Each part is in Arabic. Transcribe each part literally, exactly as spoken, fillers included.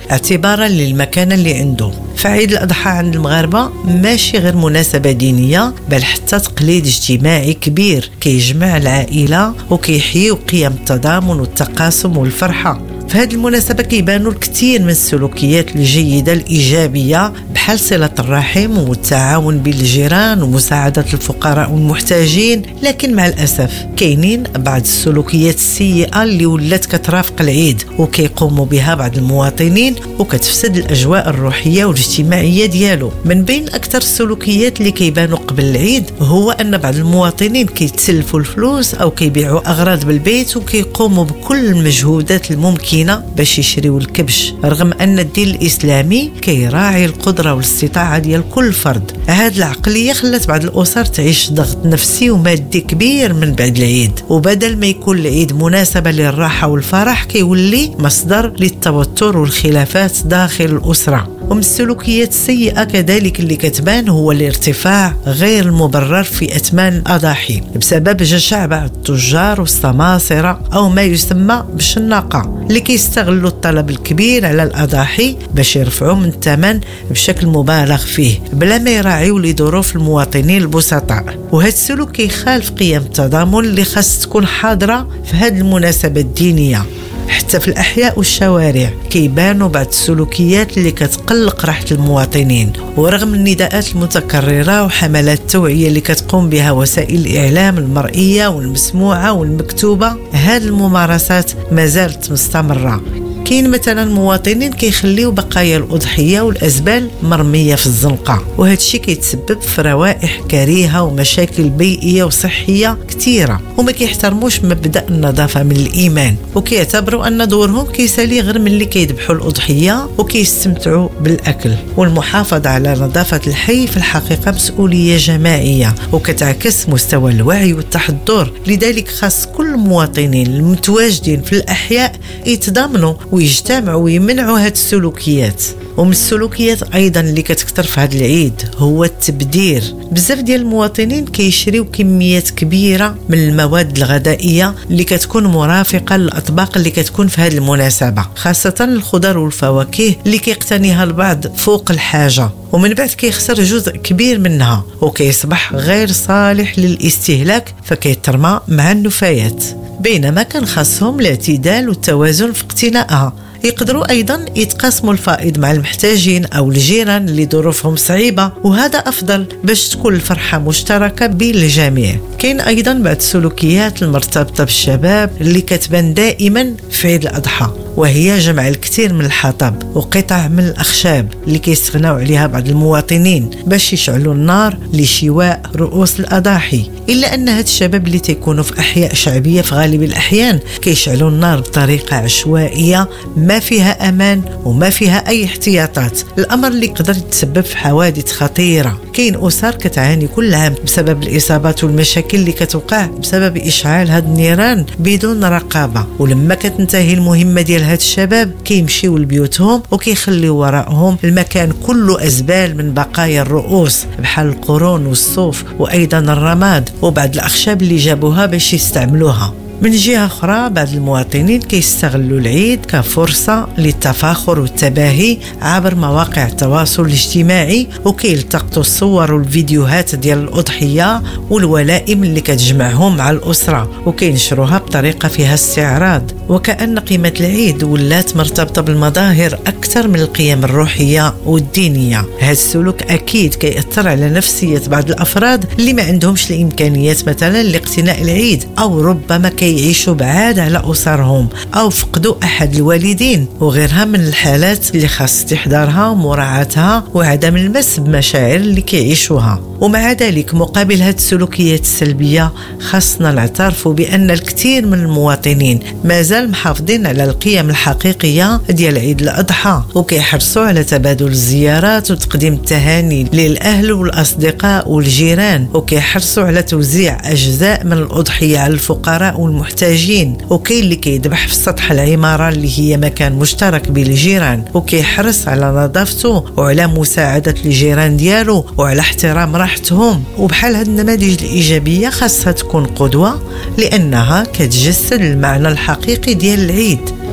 اعتبارا للمكانة اللي عنده. فعيد الأضحى عند المغاربة ماشي غير مناسبة دينية، بل حتى تقليد اجتماعي كبير كيجمع العائلة وكيحيي قيم التضامن والتقاسم والفرحة. في هذه المناسبة كيبانوا الكثير من السلوكيات الجيدة الإيجابية، بحال صلة الرحم والتعاون بين الجيران ومساعدة الفقراء والمحتاجين. لكن مع الأسف كاينين بعض السلوكيات السيئة اللي ولات كترافق العيد وكيقوموا بها بعض المواطنين وكتفسد الأجواء الروحية والاجتماعية ديالو. من بين أكثر السلوكيات اللي كيبانوا قبل العيد هو أن بعض المواطنين كيتسلفوا الفلوس أو كيبيعوا أغراض بالبيت وكيقوموا بكل المجهودات الممكنة باش يشريوا الكبش، رغم أن الدين الإسلامي كيراعي القدرة والاستطاعة ديال كل فرد. هذه العقلية خلت بعض الأسر تعيش ضغط نفسي ومادي كبير من بعد العيد، وبدل ما يكون العيد مناسبة للراحة والفرح كيولي مصدر للتوتر والخلافات داخل الأسرة. ومن السلوكيات السيئة كذلك اللي كتبان هو الارتفاع غير المبرر في أثمان الأضاحي بسبب جشع بعض التجار والسماسرة أو ما يسمى بالشناقة، اللي كيستغلوا الطلب الكبير على الأضاحي باش يرفعوا من الثمن بشكل مبالغ فيه بلا ما يراعيوا لظروف المواطنين البسطاء. وهذا السلوك كيخالف قيم التضامن اللي خاص تكون حاضرة في هذه المناسبة الدينية. حتى في الأحياء والشوارع كيبانوا بعض السلوكيات اللي كتقلق راحة المواطنين، ورغم النداءات المتكررة وحملات التوعية اللي كتقوم بها وسائل الإعلام المرئية والمسموعة والمكتوبة، هذه الممارسات ما زالت مستمرة. كاين مثلا مواطنين كيخليو بقايا الأضحية والأزبال مرمية في الزنقة، وهذا الشيء كيتسبب في روائح كريهة ومشاكل بيئية وصحية كثيرة، وما كيحترموش مبدأ النظافة من الإيمان، وكيعتبروا أن دورهم كيسالي غير من اللي كيذبحوا الأضحية وكيستمتعوا بالأكل. والمحافظة على نظافة الحي في الحقيقة مسؤولية جماعية وكتعكس مستوى الوعي والتحضر. لذلك خاص كل المواطنين المتواجدين في الأحياء يتضامنوا ويجتمعوا ويمنعوا هذه السلوكيات. ومن السلوكيات ايضا اللي كتكثر في هذا العيد هو التبذير. بزاف ديال المواطنين كيشريو كميات كبيره من المواد الغذائيه اللي كتكون مرافقه للاطباق اللي كتكون في هذه المناسبه، خاصه الخضر والفواكه اللي كيقتنيها البعض فوق الحاجه، ومن بعد كيخسر جزء كبير منها وكيصبح غير صالح للاستهلاك فكيترمى مع النفايات، بينما كان خاصهم الاعتدال والتوازن في اقتنائها. يقدروا أيضا يتقاسموا الفائض مع المحتاجين أو الجيران اللي ظروفهم صعيبة، وهذا أفضل باش تكون الفرحة مشتركة بين الجميع. كاين أيضا بعض السلوكيات المرتبطة بالشباب اللي كتبان دائما في عيد الأضحى، وهي جمع الكثير من الحطب وقطع من الأخشاب اللي كيستغناو عليها بعض المواطنين باش يشعلوا النار لشواء رؤوس الأضاحي. إلا أن هاد الشباب اللي تيكونوا في أحياء شعبية في غالب الأحيان كيشعلوا النار بطريقة عشوائية ما فيها أمان وما فيها أي احتياطات، الأمر اللي يقدر يتسبب في حوادث خطيرة. كاين أسر كتعاني كل عام بسبب الإصابات والمشاكل اللي كتوقع بسبب إشعال هاد النيران بدون رقابة، ولما كتنتهي المهمة ديال هاد الشباب كيمشيو لبيوتهم وكيخليو وراءهم المكان كله أزبال من بقايا الرؤوس بحال القرون والصوف وأيضا الرماد وبعض الأخشاب اللي جابوها باش يستعملوها. من جهة أخرى بعض المواطنين كيستغلوا العيد كفرصة للتفاخر والتباهي عبر مواقع التواصل الاجتماعي، وكيلتقطوا الصور والفيديوهات ديال الأضحية والولائم اللي كتجمعهم مع الأسرة وكينشروها بطريقة فيها استعراض، وكأن قيمة العيد ولات مرتبطة بالمظاهر أكثر من القيم الروحية والدينية. هذا السلوك أكيد كيأثر على نفسية بعض الأفراد اللي ما عندهمش الإمكانيات مثلا لاقتناء العيد، أو ربما كيعيشوا بعاد على أسرهم أو فقدوا أحد الوالدين، وغيرها من الحالات اللي خاص استحضارها ومراعاتها وعدم المس بمشاعر اللي كيعيشوها. ومع ذلك مقابل هذه السلوكيات السلبية خاصنا نعترف بأن الكثير من المواطنين ما زال محافظين على القيم الحقيقية ديال عيد الأضحى، وكيحرصوا على تبادل الزيارات وتقديم التهاني للأهل والأصدقاء والجيران، وكيحرصوا على توزيع أجزاء من الأضحية على الفقراء والمحتاجين. وكاين اللي كيذبح في سطح العمارة اللي هي مكان مشترك بين الجيران وكيحرص على نظافته وعلى مساعدة الجيران ديالو وعلى احترام راحتهم. وبحال هاد النماذج الإيجابية خاصها تكون قدوة لأنها كتجسد المعنى الحقيقي ديال العيد.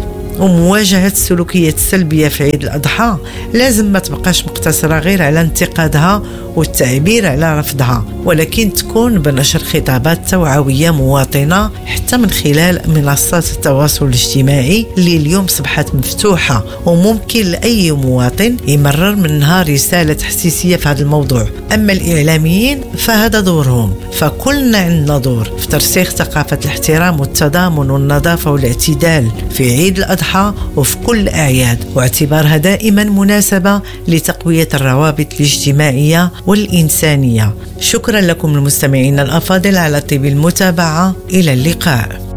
ومواجهة السلوكيات السلبية في عيد الأضحى لازم ما تبقاش مقتصرة غير على انتقادها والتعبير على رفضها، ولكن تكون بنشر خطابات توعوية مواطنة حتى من خلال منصات التواصل الاجتماعي اللي اليوم صبحت مفتوحة وممكن لأي مواطن يمرر منها رسالة تحسيسية في هذا الموضوع. أما الإعلاميين فهذا دورهم، فكلنا عندنا دور في ترسيخ ثقافة الاحترام والتضامن والنظافة والاعتدال في عيد الأضحى وفي كل الأعياد، واعتبارها دائما مناسبة لتقوية الروابط الاجتماعية والإنسانية. شكرا لكم المستمعين الأفاضل على طيب المتابعة، إلى اللقاء.